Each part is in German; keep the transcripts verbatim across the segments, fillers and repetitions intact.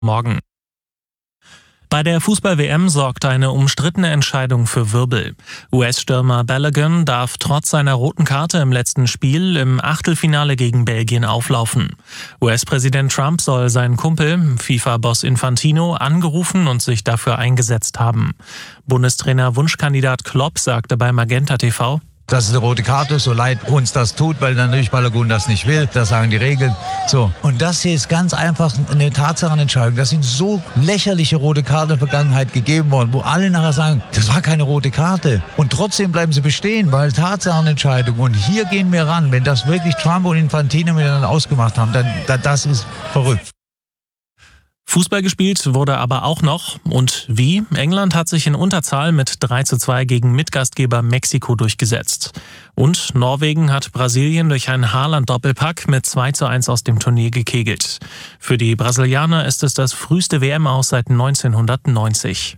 Morgen. Bei der Fußball-W M sorgt eine umstrittene Entscheidung für Wirbel. U S-Stürmer Balogun darf trotz seiner roten Karte im letzten Spiel im Achtelfinale gegen Belgien auflaufen. U S-Präsident Trump soll seinen Kumpel, FIFA-Boss Infantino, angerufen und sich dafür eingesetzt haben. Bundestrainer-Wunschkandidat Klopp sagte bei Magenta T V: Das ist eine rote Karte, so leid uns das tut, weil natürlich Balogun das nicht will. Das sagen die Regeln. So. Und das hier ist ganz einfach eine Tatsachenentscheidung. Das sind so lächerliche rote Karten in der Vergangenheit gegeben worden, wo alle nachher sagen, das war keine rote Karte. Und trotzdem bleiben sie bestehen, weil Tatsachenentscheidung. Und hier gehen wir ran. Wenn das wirklich Trump und Infantino miteinander ausgemacht haben, dann, dann das ist verrückt. Fußball gespielt wurde aber auch noch. Und wie? England hat sich in Unterzahl mit drei zu zwei gegen Mitgastgeber Mexiko durchgesetzt. Und Norwegen hat Brasilien durch einen Haaland-Doppelpack mit zwei zu eins aus dem Turnier gekegelt. Für die Brasilianer ist es das früheste W M-Aus seit neunzehnhundertneunzig.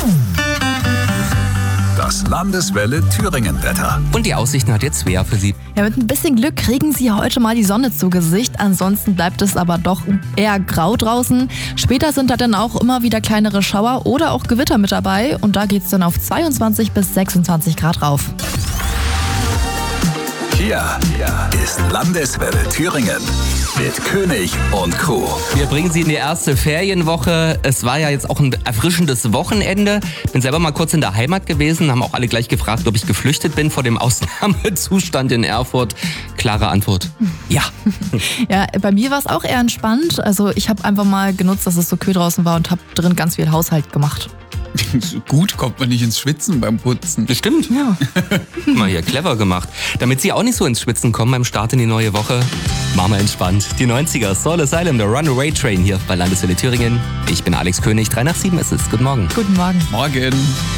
Das Landeswelle Thüringen-Wetter. Und die Aussichten hat jetzt Svea für Sie. Ja, mit ein bisschen Glück kriegen Sie heute mal die Sonne zu Gesicht. Ansonsten bleibt es aber doch eher grau draußen. Später sind da dann auch immer wieder kleinere Schauer oder auch Gewitter mit dabei. Und da geht es dann auf zweiundzwanzig bis sechsundzwanzig Grad rauf. Hier ist Landeswelle Thüringen mit König und Crew. Wir bringen Sie in die erste Ferienwoche. Es war ja jetzt auch ein erfrischendes Wochenende. Bin selber mal kurz in der Heimat gewesen, haben auch alle gleich gefragt, ob ich geflüchtet bin vor dem Ausnahmezustand in Erfurt. Klare Antwort: ja. Ja, bei mir war es auch eher entspannt. Also ich habe einfach mal genutzt, dass es so kühl draußen war und habe drin ganz viel Haushalt gemacht. Gut, kommt man nicht ins Schwitzen beim Putzen. Bestimmt. Ja. Mal hier clever gemacht. Damit Sie auch nicht so ins Schwitzen kommen beim Start in die neue Woche, machen wir entspannt. Die neunziger, Soul Asylum, der Runaway Train hier bei Landeswelle Thüringen. Ich bin Alex König, drei nach sieben ist es. Guten Morgen. Guten Morgen. Morgen.